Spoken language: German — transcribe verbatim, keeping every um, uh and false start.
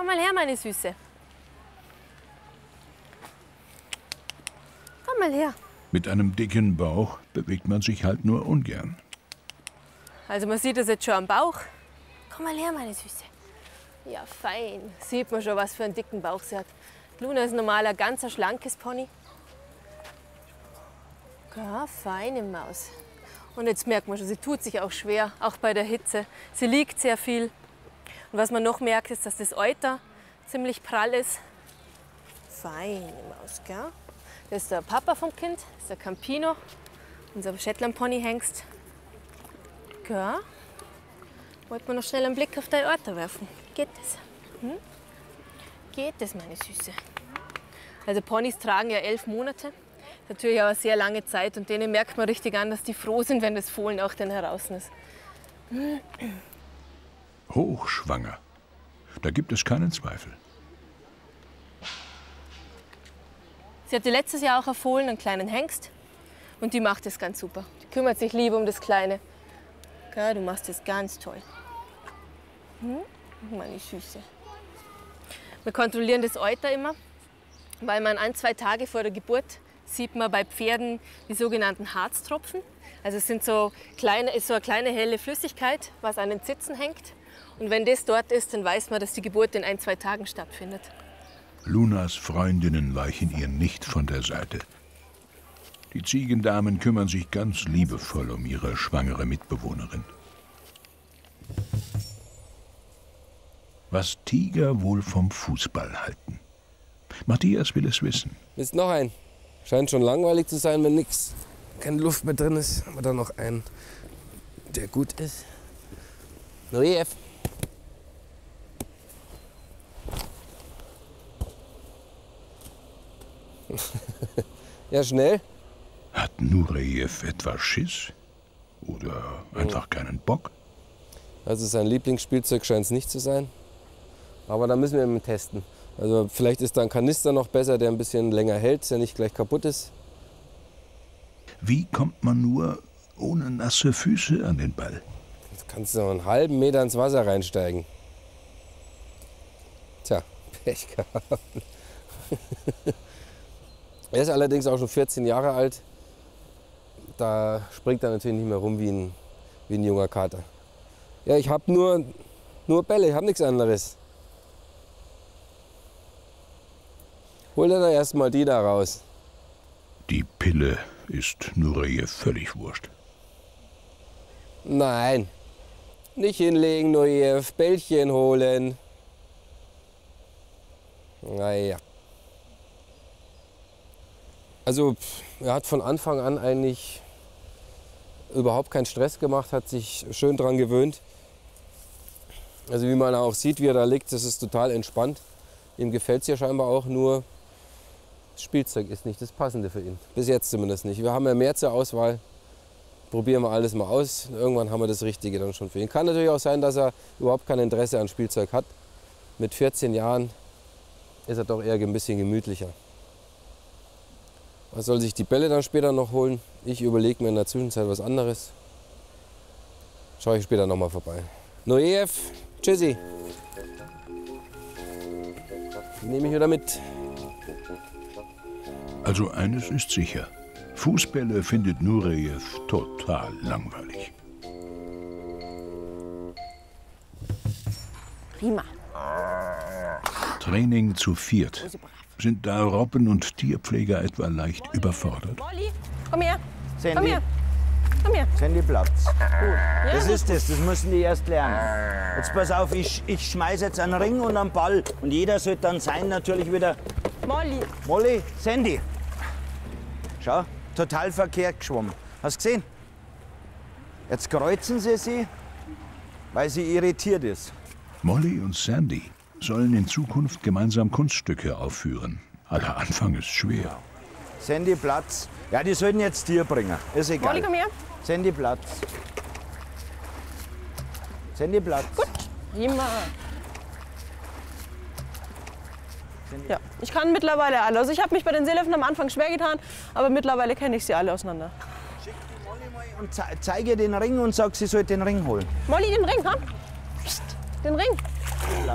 Komm mal her, meine Süße. Komm mal her. Mit einem dicken Bauch bewegt man sich halt nur ungern. Also man sieht es jetzt schon am Bauch. Komm mal her, meine Süße. Ja, fein. Sieht man schon, was für einen dicken Bauch sie hat. Luna ist normal ein ganz schlankes Pony. Ja, feine Maus. Und jetzt merkt man schon, sie tut sich auch schwer, auch bei der Hitze. Sie liegt sehr viel. Und was man noch merkt, ist, dass das Euter ziemlich prall ist. Feine Maus, gell? Das ist der Papa vom Kind, das ist der Campino, unser Shetland-Pony-Hengst. Gell? Wollte man noch schnell einen Blick auf dein Euter werfen? Geht das? Hm? Geht das, meine Süße? Also Ponys tragen ja elf Monate. Natürlich auch eine sehr lange Zeit und denen merkt man richtig an, dass die froh sind, wenn das Fohlen auch dann heraus ist. Hochschwanger. Da gibt es keinen Zweifel. Sie hatte letztes Jahr auch ein Fohlen, einen kleinen Hengst. Und die macht das ganz super. Die kümmert sich lieb um das Kleine. Ja, du machst das ganz toll. Hm? Meine Süße. Wir kontrollieren das Euter immer, weil man ein, zwei Tage vor der Geburt sieht man bei Pferden die sogenannten Harztropfen. Also es sind so kleine, ist so eine kleine helle Flüssigkeit, was an den Zitzen hängt. Und wenn das dort ist, dann weiß man, dass die Geburt in ein, zwei Tagen stattfindet. Lunas Freundinnen weichen ihr nicht von der Seite. Die Ziegendamen kümmern sich ganz liebevoll um ihre schwangere Mitbewohnerin. Was Tiger wohl vom Fußball halten? Matthias will es wissen. Ist noch ein. Scheint schon langweilig zu sein, wenn nichts, keine Luft mehr drin ist. Aber dann noch einen, der gut ist. Nureyev. Ja, schnell. Hat Nureyev etwa Schiss? Oder einfach keinen Bock? Also sein Lieblingsspielzeug scheint es nicht zu sein. Aber da müssen wir ihn testen. Also vielleicht ist da ein Kanister noch besser, der ein bisschen länger hält, der nicht gleich kaputt ist. Wie kommt man nur ohne nasse Füße an den Ball? Jetzt kannst du noch einen halben Meter ins Wasser reinsteigen. Tja, Pech gehabt. Er ist allerdings auch schon vierzehn Jahre alt. Da springt er natürlich nicht mehr rum wie ein, wie ein junger Kater. Ja, ich habe nur, nur Bälle, ich habe nichts anderes. Hol dir da erstmal die da raus. Die Pille ist Nureyev völlig wurscht. Nein, nicht hinlegen, Nureyev. Bällchen holen. Naja. Also er hat von Anfang an eigentlich überhaupt keinen Stress gemacht, hat sich schön dran gewöhnt. Also wie man auch sieht, wie er da liegt, das ist total entspannt. Ihm gefällt es ja scheinbar auch, nur das Spielzeug ist nicht das Passende für ihn. Bis jetzt zumindest nicht. Wir haben ja mehr zur Auswahl. Probieren wir alles mal aus. Irgendwann haben wir das Richtige dann schon für ihn. Kann natürlich auch sein, dass er überhaupt kein Interesse an Spielzeug hat. Mit vierzehn Jahren ist er doch eher ein bisschen gemütlicher. Er soll sich die Bälle dann später noch holen. Ich überlege mir in der Zwischenzeit was anderes. Schaue ich später noch mal vorbei. Nureyev, tschüssi. Die nehme ich wieder mit. Also eines ist sicher. Fußbälle findet Nureyev total langweilig. Prima. Training zu viert. Sind da Robben und Tierpfleger etwa leicht überfordert? Molly, komm her. Sandy. Komm her. Komm her. Sandy, Platz. Ja, Das ist das, das müssen die erst lernen. Jetzt pass auf, ich, ich schmeiß jetzt einen Ring und einen Ball. Und jeder sollte dann sein natürlich wieder... Molly. Molly, Sandy. Schau, total verkehrt geschwommen. Hast du gesehen? Jetzt kreuzen sie sie, weil sie irritiert ist. Molly und Sandy sollen in Zukunft gemeinsam Kunststücke aufführen. Aller Anfang ist schwer. Sandy, Platz. Ja, die sollten jetzt dir bringen. Ist egal. Molly, komm her. Sandy, Platz. Sandy, Platz. Gut. Prima. Ja, ich kann mittlerweile alle. Also ich habe mich bei den Seelöwen am Anfang schwer getan, aber mittlerweile kenne ich sie alle auseinander. Schick die Molly mal und ze zeige ihr den Ring und sag, sie soll den Ring holen. Molly, den Ring, ha? Psst, den Ring.